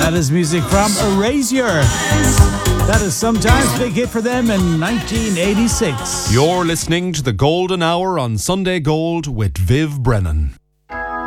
That is music from Erasure. That is Sometimes, big hit for them in 1986. You're listening to the Golden Hour on Sunday Gold with Viv Brennan.